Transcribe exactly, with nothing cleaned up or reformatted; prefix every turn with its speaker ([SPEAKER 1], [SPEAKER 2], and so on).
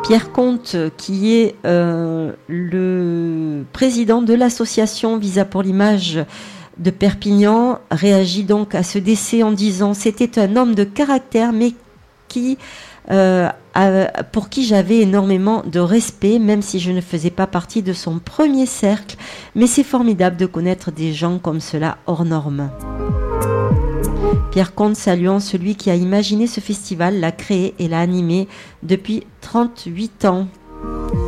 [SPEAKER 1] Pierre Comte, qui est euh, le président de l'association Visa pour l'image de Perpignan, réagit donc à ce décès en disant « C'était un homme de caractère, mais qui... Euh, à, pour qui j'avais énormément de respect, même si je ne faisais pas partie de son premier cercle. Mais c'est formidable de connaître des gens comme cela hors norme. » Pierre Comte saluant celui qui a imaginé ce festival, l'a créé et l'a animé depuis trente-huit ans.